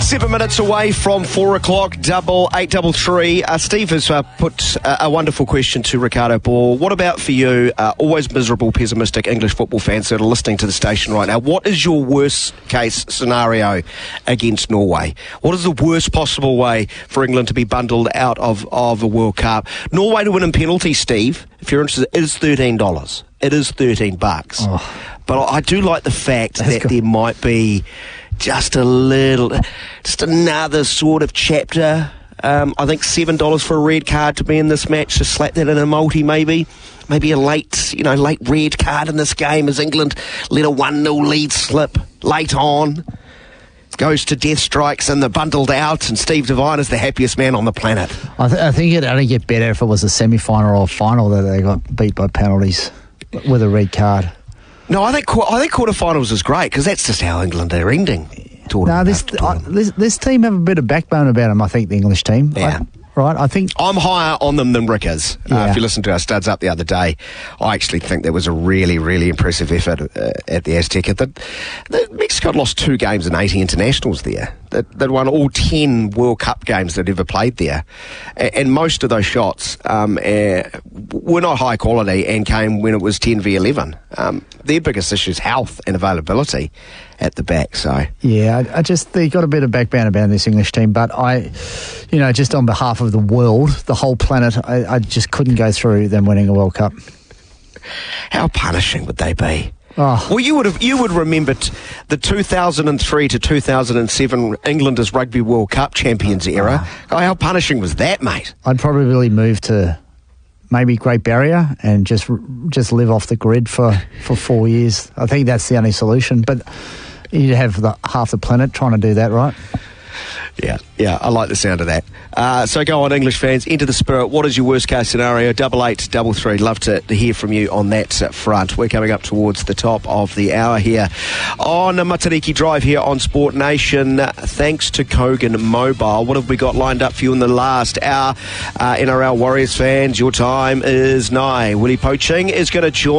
7 minutes away from 4 o'clock, 8833. Steve has put a wonderful question to Ricardo Ball. What about for you, always miserable, pessimistic English football fans that are listening to the station right now? What is your worst case scenario against Norway? What is the worst possible way for England to be bundled out of a World Cup? Norway to win in penalties, Steve, if you're interested, is $13. It is $13. Oh. But I do like the fact that there might be just another sort of chapter. I think $7 for a red card to be in this match. Just slap that in a multi, maybe a late red card in this game as England let a 1-0 lead slip late on. Goes to death strikes and they're bundled out, and Steve Devine is the happiest man on the planet. I think it'd only get better if it was a semi-final or final that they got beat by penalties with a red card. No, I think quarterfinals is great because that's just how England are ending. No, this team have a bit of backbone about them, I think, the English team. Yeah. I think I'm higher on them than Rick is. If you listen to our studs up the other day, I actually think there was a really, really impressive effort at the Azteca. Mexico had lost 2 games and 80 internationals there. They'd won all 10 World Cup games they'd ever played there. And most of those shots were not high quality and came when it was 10v11. Their biggest issue is health and availability at the back. So yeah, they got a bit of backbone about this English team, but just on behalf of the world, the whole planet, I just couldn't go through them winning a World Cup. How punishing would they be? Oh. Well, you would remember the 2003 to 2007 England as Rugby World Cup champions era. How punishing was that, mate? I'd probably move to maybe Great Barrier and just live off the grid for 4 years. I think that's the only solution. But you'd have half the planet trying to do that, right? Yeah, I like the sound of that. So go on, English fans, enter the spirit. What is your worst case scenario? 8833. Love to hear from you on that front. We're coming up towards the top of the hour here on Matariki Drive here on Sport Nation. Thanks to Kogan Mobile. What have we got lined up for you in the last hour? NRL Warriors fans, your time is nigh. Willie Poaching is going to join